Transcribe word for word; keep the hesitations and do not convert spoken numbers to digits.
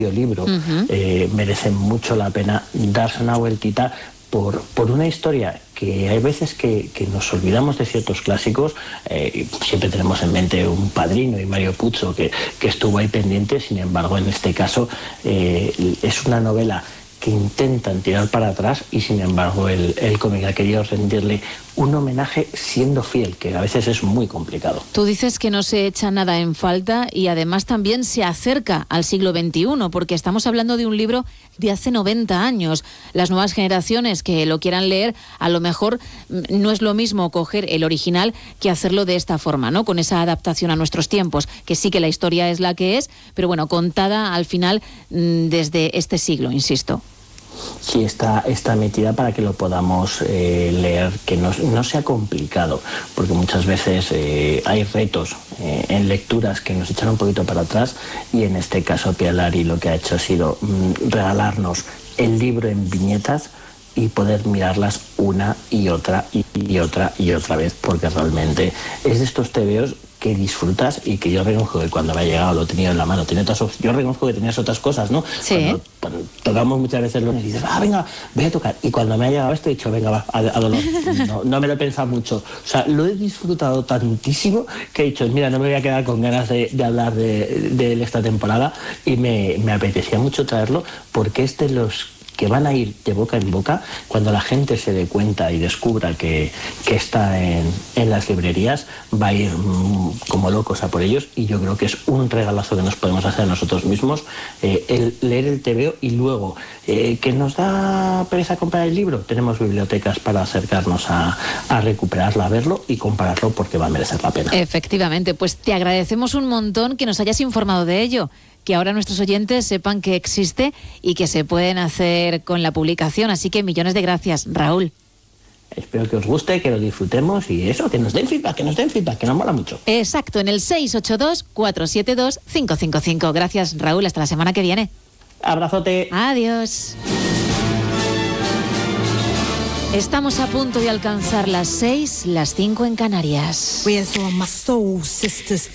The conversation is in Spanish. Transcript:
libro, uh-huh. eh, merece mucho la pena darse una vueltita por, por una historia que hay veces que, que nos olvidamos de ciertos clásicos. Eh, siempre tenemos en mente Un Padrino y Mario Puzo, que, que estuvo ahí pendiente. Sin embargo, en este caso eh, es una novela que intentan tirar para atrás y sin embargo el, el cómic ha querido rendirle un homenaje siendo fiel, que a veces es muy complicado. Tú dices que no se echa nada en falta y además también se acerca al siglo veintiuno, porque estamos hablando de un libro de hace noventa años. Las nuevas generaciones que lo quieran leer, a lo mejor no es lo mismo coger el original que hacerlo de esta forma, ¿no? Con esa adaptación a nuestros tiempos, que sí que la historia es la que es, pero bueno, contada al final desde este siglo, insisto. Sí, está, está metida para que lo podamos eh, leer, que no, no sea complicado, porque muchas veces eh, hay retos eh, en lecturas que nos echan un poquito para atrás, y en este caso Pia Lari lo que ha hecho ha sido mm, regalarnos el libro en viñetas y poder mirarlas una y otra y, y otra y otra vez, porque realmente es de estos tebeos que disfrutas y que yo reconozco que cuando me ha llegado lo he tenido en la mano. Tiene otras, yo reconozco que tenías otras cosas, ¿no? Sí. Cuando, cuando tocamos muchas veces los y dices, ah, venga, voy a tocar. Y cuando me ha llegado esto he dicho, venga, va, a, a dolor. No, no me lo he pensado mucho. O sea, lo he disfrutado tantísimo que he dicho, mira, no me voy a quedar con ganas de, de hablar de, de él esta temporada, y me, me apetecía mucho traerlo porque es de los que van a ir de boca en boca cuando la gente se dé cuenta y descubra que, que está en, en las librerías. Va a ir mmm, como locos a por ellos, y yo creo que es un regalazo que nos podemos hacer a nosotros mismos, eh, el leer el tebeo. Y luego, eh, que nos da pereza comprar el libro, tenemos bibliotecas para acercarnos a, a recuperarlo, a verlo y compararlo, porque va a merecer la pena. Efectivamente, pues te agradecemos un montón que nos hayas informado de ello, que ahora nuestros oyentes sepan que existe y que se pueden hacer con la publicación. Así que millones de gracias, Raúl. Espero que os guste, que lo disfrutemos y eso, que nos den feedback, que nos den feedback, que nos mola mucho. Exacto, en el seis ocho dos, cuatro siete dos, cinco cinco cinco. Gracias, Raúl. Hasta la semana que viene. Abrazote. Adiós. Estamos a punto de alcanzar las seis, las cinco en Canarias.